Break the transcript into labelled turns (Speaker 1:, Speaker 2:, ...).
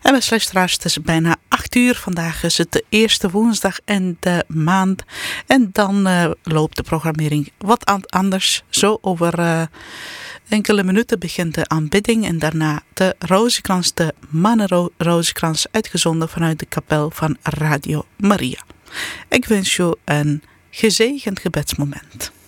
Speaker 1: En beste luisteraars, het is bijna 8 uur. Vandaag is het de eerste woensdag in de maand. En dan loopt de programmering wat anders. Zo over enkele minuten begint de aanbidding. En daarna de rozenkrans, de mannenrozenkrans, uitgezonden vanuit de kapel van Radio Maria. Ik wens je een gezegend gebedsmoment.